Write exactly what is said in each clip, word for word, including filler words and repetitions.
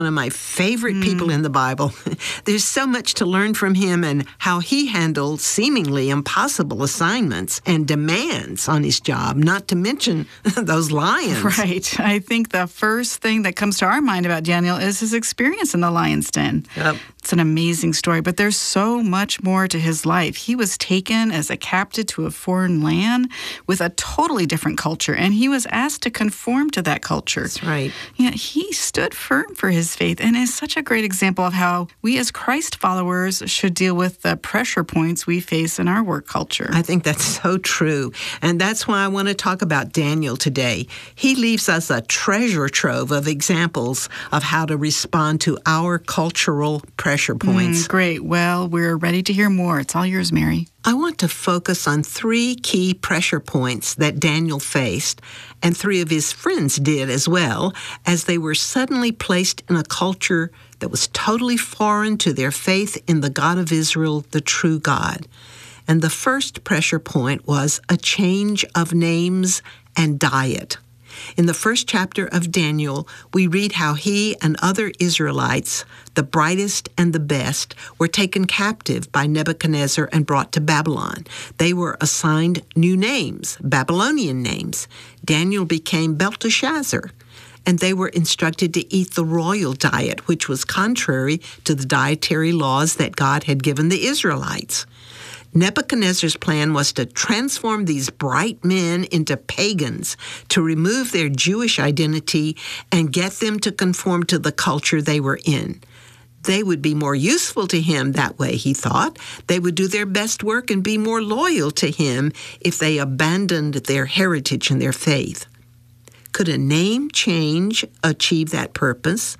one of my favorite mm. people in the Bible. There's so much to learn from him and how he handled seemingly impossible assignments and demands on his job, not to mention those lions. Right. I think the first thing that comes to our mind about Daniel is his experience in the lion's den. Yep. It's an amazing story, but there's so much more to his life. He was taken as a captive to a foreign land with a totally different culture, and he was asked to conform to that culture. That's right. Yeah, he stood firm for his faith and is such a great example of how we as Christ followers should deal with the pressure points we face in our work culture. I think that's so true, and that's why I want to talk about Daniel today. He leaves us a treasure trove of examples of how to respond to our cultural pressure points. Mm, great. Well, we're ready to hear more. It's all yours, Mary. I want to focus on three key pressure points that Daniel faced, and three of his friends did as well, as they were suddenly placed in a culture that was totally foreign to their faith in the God of Israel, the true God. And the first pressure point was a change of names and diet. In the first chapter of Daniel, we read how he and other Israelites, the brightest and the best, were taken captive by Nebuchadnezzar and brought to Babylon. They were assigned new names, Babylonian names. Daniel became Belteshazzar, and they were instructed to eat the royal diet, which was contrary to the dietary laws that God had given the Israelites. Nebuchadnezzar's plan was to transform these bright men into pagans, to remove their Jewish identity and get them to conform to the culture they were in. They would be more useful to him that way, he thought. They would do their best work and be more loyal to him if they abandoned their heritage and their faith. Could a name change achieve that purpose?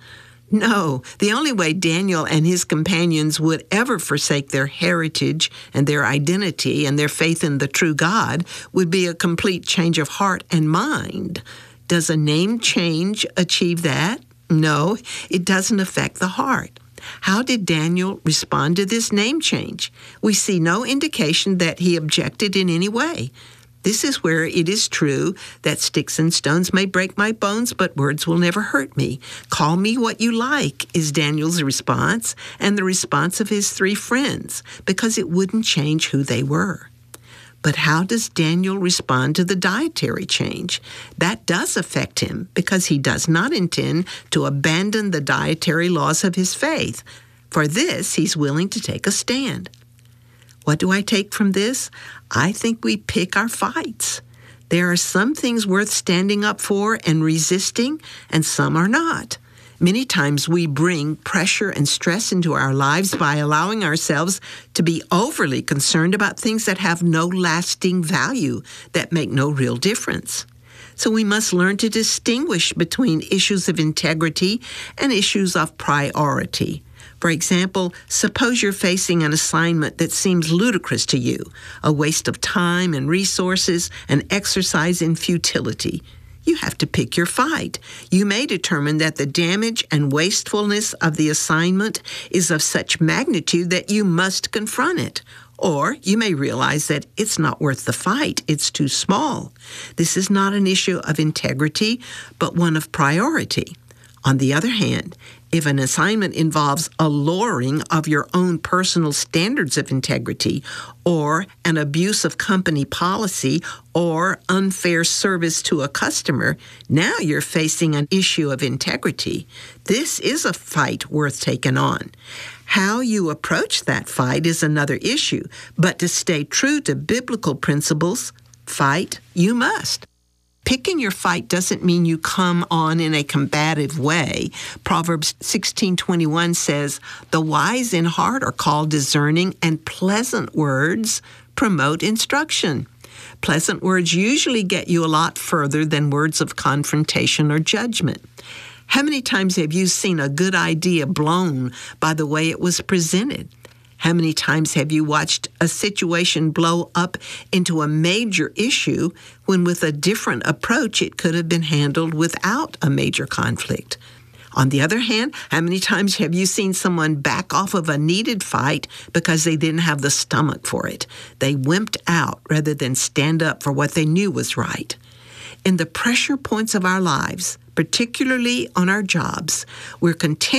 No, the only way Daniel and his companions would ever forsake their heritage and their identity and their faith in the true God would be a complete change of heart and mind. Does a name change achieve that? No, it doesn't affect the heart. How did Daniel respond to this name change? We see no indication that he objected in any way. This is where it is true that sticks and stones may break my bones, but words will never hurt me. Call me what you like, is Daniel's response, and the response of his three friends, because it wouldn't change who they were. But how does Daniel respond to the dietary change? That does affect him, because he does not intend to abandon the dietary laws of his faith. For this, he's willing to take a stand. What do I take from this? I think we pick our fights. There are some things worth standing up for and resisting, and some are not. Many times we bring pressure and stress into our lives by allowing ourselves to be overly concerned about things that have no lasting value, that make no real difference. So we must learn to distinguish between issues of integrity and issues of priority. For example, suppose you're facing an assignment that seems ludicrous to you, a waste of time and resources, an exercise in futility. You have to pick your fight. You may determine that the damage and wastefulness of the assignment is of such magnitude that you must confront it. Or you may realize that it's not worth the fight. It's too small. This is not an issue of integrity, but one of priority. On the other hand, if an assignment involves a lowering of your own personal standards of integrity, or an abuse of company policy, or unfair service to a customer, now you're facing an issue of integrity. This is a fight worth taking on. How you approach that fight is another issue, but to stay true to biblical principles, fight you must. Picking your fight doesn't mean you come on in a combative way. Proverbs sixteen twenty-one says, "The wise in heart are called discerning, and pleasant words promote instruction." Pleasant words usually get you a lot further than words of confrontation or judgment. How many times have you seen a good idea blown by the way it was presented? How many times have you watched a situation blow up into a major issue when with a different approach it could have been handled without a major conflict? On the other hand, how many times have you seen someone back off of a needed fight because they didn't have the stomach for it? They wimped out rather than stand up for what they knew was right. In the pressure points of our lives, particularly on our jobs. We're continuing